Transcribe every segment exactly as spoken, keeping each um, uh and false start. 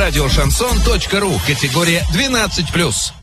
радио шансон точка ру. Категория двенадцать плюс.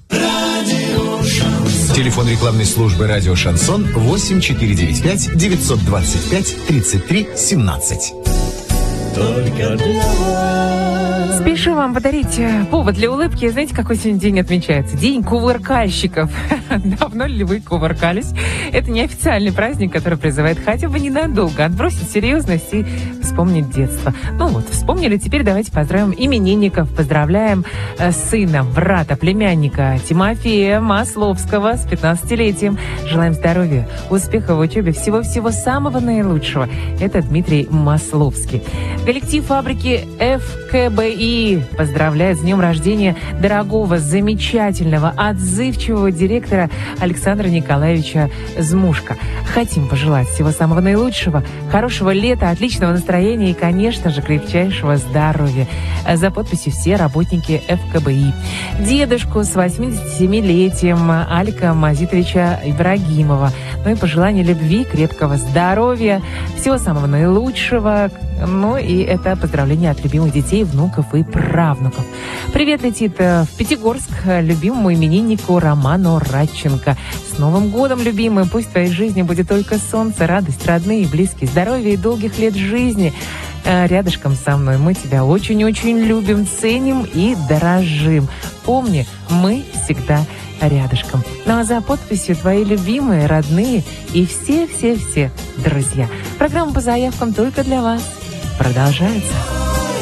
Телефон рекламной службы «Радио Шансон» восемь четыре девять пять девятьсот двадцать пять тридцать три семнадцать. Только для вас. Спешу вам подарить повод для улыбки. Знаете, какой сегодня день отмечается? День кувыркальщиков. Давно ли вы кувыркались? Это неофициальный праздник, который призывает хотя бы ненадолго отбросить серьезность и вспомнить детство. Ну вот, вспомнили, теперь давайте поздравим именинников. Поздравляем э, сына, брата, племянника Тимофея Масловского с пятнадцатилетием. Желаем здоровья, успеха в учебе, всего-всего самого наилучшего. Это Дмитрий Масловский. Коллектив фабрики эф ка бэ и поздравляет с днем рождения дорогого, замечательного, отзывчивого директора Александра Николаевича Змушка. Хотим пожелать всего самого наилучшего, хорошего лета, отличного настроения и, конечно же, крепчайшего здоровья. За подписью все работники эф ка бэ и. Дедушку с восьмидесятисемилетием Алика Мазитовича Ибрагимова. Ну и пожелание любви, крепкого здоровья, всего самого наилучшего. Ну и это поздравление от любимых детей, внуков и правнуков. Привет летит в Пятигорск любимому имениннику Роману Радченко. С Новым годом, любимый! Пусть в твоей жизни будет только солнце, радость, родные и близкие, здоровье и долгих лет жизни. Рядышком со мной. Мы тебя очень-очень любим, ценим и дорожим. Помни, мы всегда рядышком. Ну а за подписью твои любимые, родные и все-все-все друзья. Программа по заявкам только для вас продолжается.